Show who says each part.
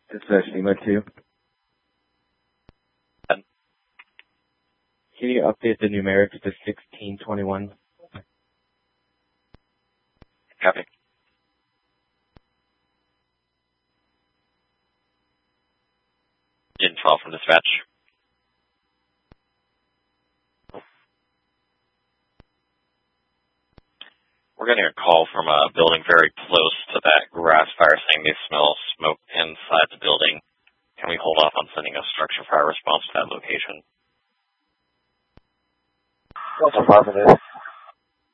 Speaker 1: Dispatch SEMA 2. Can you update the numerics to 1621?
Speaker 2: Copy. Gen 12 from dispatch. We're getting a call from a building very close to that grass fire saying they smell smoke inside the building. Can we hold off on sending a structure fire response to that location?
Speaker 3: What's affirmative?